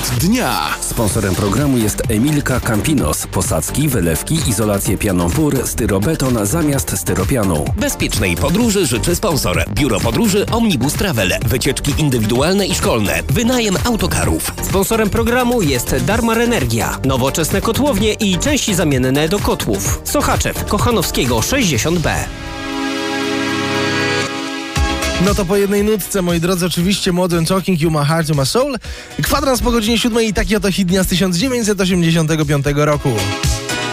dnia. Sponsorem programu jest Emilka Campinos. Posadzki, wylewki, izolację pianą PUR, styrobeton zamiast styropianu. Bezpiecznej podróży życzy sponsor. Biuro Podróży Omnibus Travel. Wycieczki indywidualne i szkolne. Wynajem autokarów. Sponsorem programu jest Darmar Energia. Nowoczesne kotłownie i części zamienne do kotłów. Sochaczew, Kochanowskiego 60B. No to po jednej nutce, moi drodzy, oczywiście Modern Talking, You My Heart, You My Soul. Kwadrans po godzinie 7 i taki oto hit dnia z 1985 roku.